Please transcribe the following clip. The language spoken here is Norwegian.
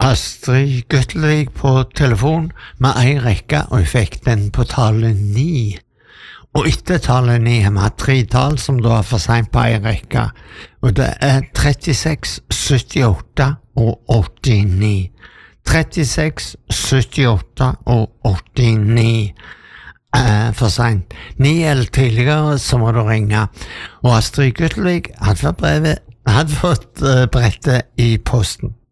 Astrid Guttelik på telefon med en rekke, og jeg fikk den på tallet 9. Og etter tallet 9 har vi hatt 3 tall som da er for sent på en rekke, og det er 36, 78 og 89. 36, 78 og 89 er for sent. 9 eller tidligere så må du ringe. Og Astrid Guttelik hadde fått brettet i posten.